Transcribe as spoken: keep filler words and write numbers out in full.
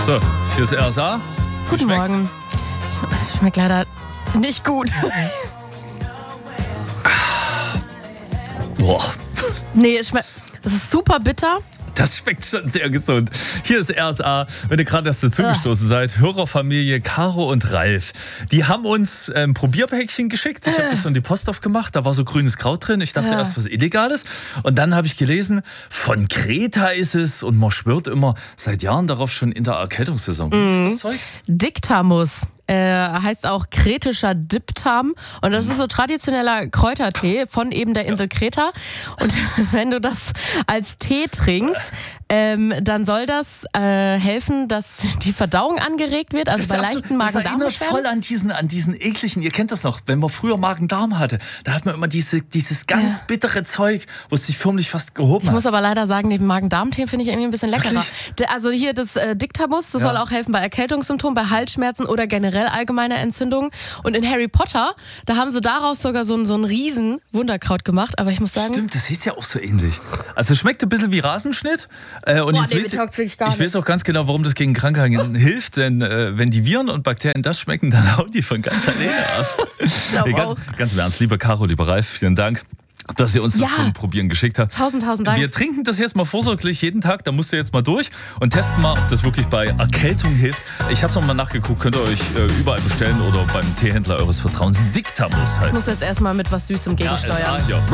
So, hier ist R S A. Guten Morgen. Es schmeckt leider nicht gut. Boah. Nee, es schmeckt. Es ist super bitter. Das schmeckt schon sehr gesund. Hier ist R S A, wenn ihr gerade erst dazugestoßen seid. Hörerfamilie Caro und Ralf. Die haben uns ein Probierpäckchen geschickt. Ich habe das in die Post aufgemacht. Da war so grünes Kraut drin. Ich dachte Ja. erst was Illegales. Und dann habe ich gelesen, von Kreta ist es. Und man schwört immer seit Jahren darauf, schon in der Erkältungssaison. Wie ist das Zeug? Dictamus. Äh, heißt auch kretischer Diptam und das ist so traditioneller Kräutertee von eben der Insel Kreta und wenn du das als Tee trinkst, ähm, dann soll das äh, helfen, dass die Verdauung angeregt wird, also bei Das ist leichten absolut- Das erinnert Magen-Darm-Beschwerden. voll an diesen, an diesen ekligen, ihr kennt das noch, wenn man früher Magen-Darm hatte, da hat man immer diese, dieses ganz Ja. bittere Zeug, wo es sich förmlich fast gehoben Ich hat. muss aber leider sagen, den Magen-Darm-Tee finde ich irgendwie ein bisschen leckerer. Wirklich? Der- Also hier das äh, Dictamus, das Ja. soll auch helfen bei Erkältungssymptomen, bei Halsschmerzen oder generell allgemeiner Entzündungen. Und in Harry Potter, da haben sie daraus sogar so ein, so ein riesen Wunderkraut gemacht. Aber ich muss sagen, Stimmt, das ist ja auch so ähnlich. Also es schmeckt ein bisschen wie Rasenschnitt. Äh, und Boah, jetzt nee, weiß mir taugt's wirklich gar ich weiß auch ganz genau, warum das gegen Krankheiten hilft. Denn äh, wenn die Viren und Bakterien das schmecken, dann hauen die von ganz alleine ab. glaub Nee, ganz, auch. ganz im Ernst, lieber Caro, lieber Ralf, vielen Dank, dass ihr uns das Ja. zum Probieren geschickt habt. tausend, tausend Dank. Wir trinken das jetzt mal vorsorglich jeden Tag, da musst du jetzt mal durch und testen mal, ob das wirklich bei Erkältung hilft. Ich habe es nochmal nachgeguckt, könnt ihr euch äh, überall bestellen oder beim Teehändler eures Vertrauens. Dictamus Ich heißt. muss jetzt erstmal mit was Süßem Ja, gegensteuern. S A, ja.